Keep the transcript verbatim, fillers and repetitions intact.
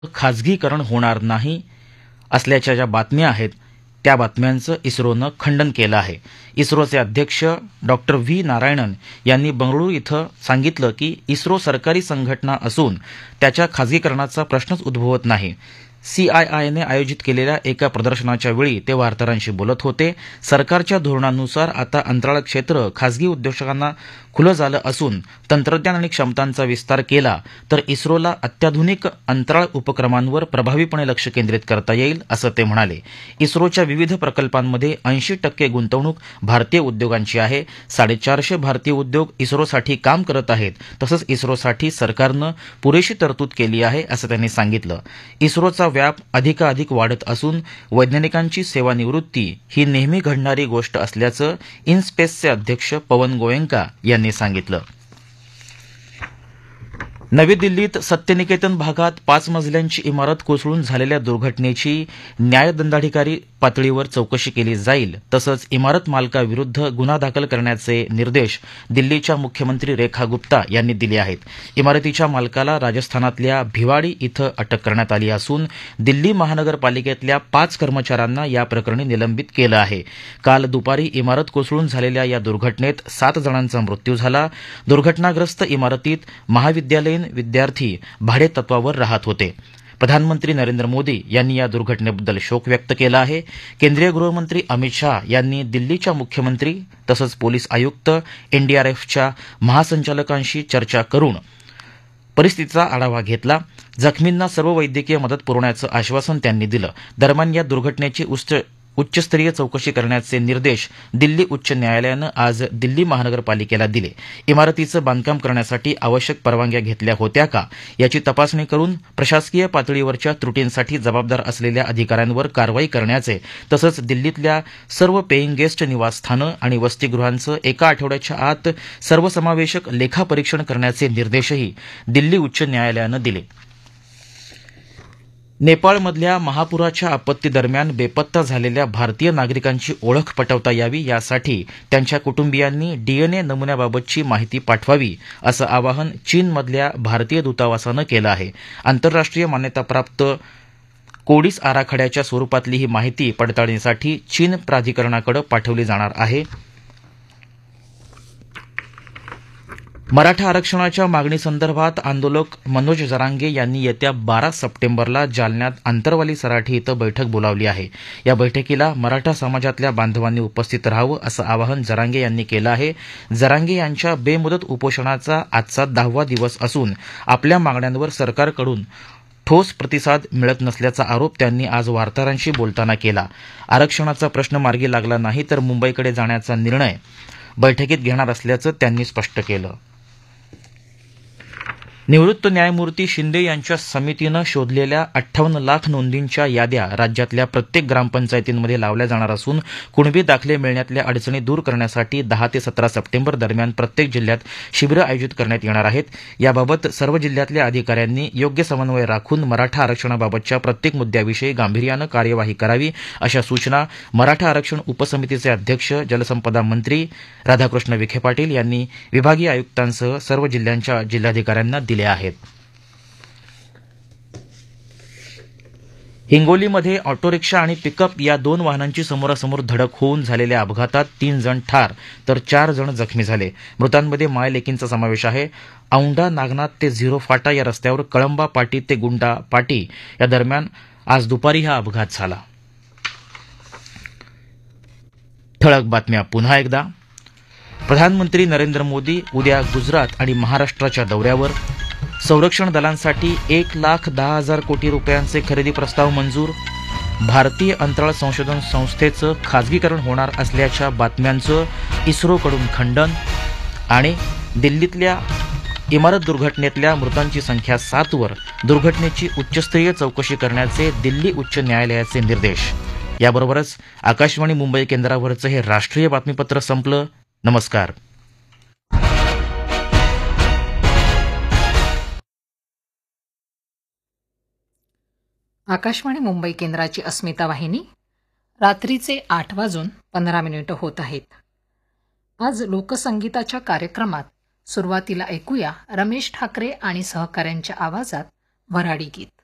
खाजगीकरण होणार नाही असल्याच्या ज्या बातम्या आहेत त्या बातम्यांचं इस्रोनं खंडन केलं आहे. इस्रोचे अध्यक्ष डॉक्टर व्ही नारायणन यांनी बंगळुरू इथं सांगितलं की इस्रो सरकारी संघटना असून त्याच्या खाजगीकरणाचा प्रश्नच उद्भवत नाही. सीआयआयने आयोजित केलेल्या एका प्रदर्शनाच्या वेळी ते वार्ताहरांशी बोलत होते. सरकारच्या धोरणानुसार आता अंतराळ क्षेत्र खाजगी उद्योजकांना खुलं झालं असून तंत्रज्ञान आणि क्षमतांचा विस्तार केला तर इस्रोला अत्याधुनिक अंतराळ उपक्रमांवर प्रभावीपणे लक्ष केंद्रित करता येईल असं ते म्हणाले. इस्रोच्या विविध प्रकल्पांमध्ये ऐंशी टक्के गुंतवणूक भारतीय उद्योगांची आहे. साडेचारशे भारतीय उद्योग इस्रोसाठी काम करत आहेत. तसंच इस्रोसाठी सरकारनं पुरेशी तरतूद केली आहे असं त्यांनी सांगितलं. इस्रोचा व्याप अधिकाधिक वाढत असून वैज्ञानिकांची सेवानिवृत्ती ही नेहमी घडणारी गोष्ट असल्याचं इनस्पेसचे अध्यक्ष पवन गोयंका यांनी सांगितलं. नवी दिल्लीत सत्यनिकेतन भागात पाच मजल्यांची इमारत कोसळून झालेल्या दुर्घटनेची न्यायदंडाधिकारी पातळीवर चौकशी केली जाईल. तसंच इमारत मालकाविरुद्ध गुन्हा दाखल करण्याचे निर्देश दिल्लीच्या मुख्यमंत्री रेखा गुप्ता यांनी दिले आहेत. इमारतीच्या मालकाला राजस्थानातल्या भिवाडी इथं अटक करण्यात आली असून दिल्ली महानगरपालिकेतल्या पाच कर्मचाऱ्यांना या प्रकरणी निलंबित केलं आहे. काल दुपारी इमारत कोसळून झालेल्या या दुर्घटनेत सात जणांचा मृत्यू झाला. दुर्घटनाग्रस्त इमारतीत महाविद्यालयीन विद्यार्थी भाडेतत्वावर राहत होते. प्रधानमंत्री नरेंद्र मोदी यांनी या दुर्घटनेबद्दल शोक व्यक्त केला आहे. केंद्रीय गृहमंत्री अमित शाह यांनी दिल्लीच्या मुख्यमंत्री तसंच पोलीस आयुक्त एनडीआरएफच्या महासंचालकांशी चर्चा करून परिस्थितीचा आढावा घेतला. जखमींना सर्व वैद्यकीय मदत पुरवण्याचं आश्वासन त्यांनी दिलं. दरम्यान या दुर्घटनेची उच्चस्तरीय चौकशी करण्याचे निर्देश दिल्ली उच्च न्यायालयानं आज दिल्ली महानगरपालिकेला दिले. इमारतीचं बांधकाम करण्यासाठी आवश्यक परवानग्या घेतल्या होत्या का याची तपासणी करून प्रशासकीय पातळीवरच्या त्रुटींसाठी जबाबदार असलेल्या अधिकाऱ्यांवर कारवाई करण्याचे तसंच दिल्लीतल्या सर्व पेईंग गेस्ट निवासस्थानं आणि वसतिगृहांचं एका आठवड्याच्या आत सर्वसमावेशक लेखापरीक्षण करण्याचे निर्देशही दिल्ली उच्च न्यायालयानं दिले. नेपाळमधल्या महापुराच्या आपत्तीदरम्यान बेपत्ता झालेल्या भारतीय नागरिकांची ओळख पटवता यावी यासाठी त्यांच्या कुटुंबियांनी डीएनए नमुन्याबाबतची माहिती पाठवावी असं आवाहन चीनमधल्या भारतीय दूतावासानं केलं आहे. आंतरराष्ट्रीय मान्यताप्राप्त कोडीस आराखड्याच्या स्वरूपातली ही माहिती पडताळणीसाठी चीन प्राधिकरणाकडे पाठवली जाणार आहे. मराठा आरक्षणाच्या मागणीसंदर्भात आंदोलक मनोज जरांगे यांनी येत्या बारा सप्टेंबरला जालन्यात आंतरवाली सराठी इथं बैठक बोलावली आहे. या बैठकीला मराठा समाजातल्या बांधवांनी उपस्थित राहावं असं आवाहन जरांगे यांनी केलं आहे. जरांगे यांच्या बेमुदत उपोषणाचा आजचा दहावा दिवस असून आपल्या मागण्यांवर सरकारकडून ठोस प्रतिसाद मिळत नसल्याचा आरोप त्यांनी आज वार्ताहरांशी बोलताना केला. आरक्षणाचा प्रश्न मार्गी लागला नाही तर मुंबईकडे जाण्याचा निर्णय बैठकीत घेणार असल्याचं त्यांनी स्पष्ट केलं. निवृत्त न्यायमूर्ती शिंदे यांच्या समितीनं शोधलेल्या अठ्ठावन्न लाख नोंदींच्या याद्या राज्यातल्या प्रत्येक ग्रामपंचायतींमध्ये लावल्या जाणार असून कुणबी दाखले मिळण्यातल्या अडचणी दूर करण्यासाठी दहा ते सतरा सप्टेंबर दरम्यान प्रत्येक जिल्ह्यात शिबिरं आयोजित करण्यात येणार आहेत. याबाबत सर्व जिल्ह्यातल्या अधिकाऱ्यांनी योग्य समन्वय राखून मराठा आरक्षणाबाबतच्या प्रत्येक मुद्द्याविषयी गांभीर्यानं कार्यवाही करावी अशा सूचना मराठा आरक्षण उपसमितीचे अध्यक्ष जलसंपदा मंत्री राधाकृष्ण विखे पाटील यांनी विभागीय आयुक्तांसह सर्व जिल्ह्यांच्या जिल्हाधिकाऱ्यांना दिल्या आहेत. हिंगोलीमध्ये ऑटो रिक्षा आणि पिकअप या दोन वाहनांची समोरासमोर धडक होऊन झालेल्या अपघातात तीन जण ठार तर चार जण जखमी झाले. मृतांमध्ये मायलेकींचा समावेश आहे. औंढा नागनाथ ते झिरो फाटा या रस्त्यावर कळंबा पाटी ते गुंडा पाटी या दरम्यान आज दुपारी हा अपघात झाला. ठळक बातम्या पुन्हा एकदा. प्रधानमंत्री नरेंद्र मोदी उद्या गुजरात आणि महाराष्ट्राच्या दौऱ्यावर. संरक्षण दलांसाठी एक लाख दहा हजार कोटी रुपयांचे खरेदी प्रस्ताव मंजूर. भारतीय अंतराळ संशोधन संस्थेचं खाजगीकरण होणार असल्याच्या बातम्यांचं इस्रोकडून खंडन. आणि दिल्लीतल्या इमारत दुर्घटनेतल्या मृतांची संख्या सातवर. दुर्घटनेची उच्चस्तरीय चौकशी करण्याचे दिल्ली उच्च न्यायालयाचे निर्देश. याबरोबरच आकाशवाणी मुंबई केंद्रावरचं हे राष्ट्रीय बातमीपत्र संपलं. नमस्कार. आकाशवाणी मुंबई केंद्राची अस्मिता वाहिनी. रात्रीचे आठ वाजून पंधरा मिनिटं होत आहेत. आज लोकसंगीताच्या कार्यक्रमात सुरुवातीला ऐकूया रमेश ठाकरे आणि सहकाऱ्यांच्या आवाजात वऱ्हाडी गीत.